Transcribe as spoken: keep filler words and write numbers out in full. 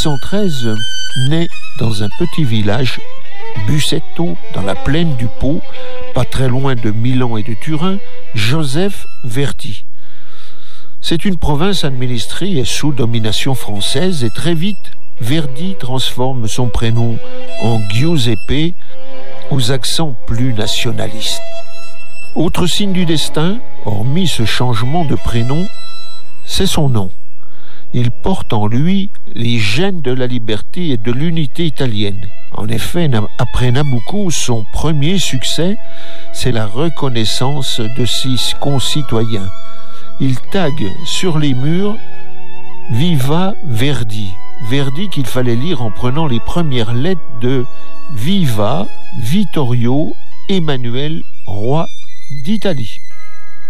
cent treize naît dans un petit village, Busseto, dans la plaine du Pô, pas très loin de Milan et de Turin, Joseph Verdi. C'est une province administrée et sous domination française, et très vite, Verdi transforme son prénom en Giuseppe, aux accents plus nationalistes. Autre signe du destin, hormis ce changement de prénom, c'est son nom. Il porte en lui les gènes de la liberté et de l'unité italienne. En effet, après Nabucco, son premier succès, c'est la reconnaissance de ses concitoyens. Il tague sur les murs « Viva Verdi ». Verdi qu'il fallait lire en prenant les premières lettres de « Viva Vittorio Emanuele, roi d'Italie ».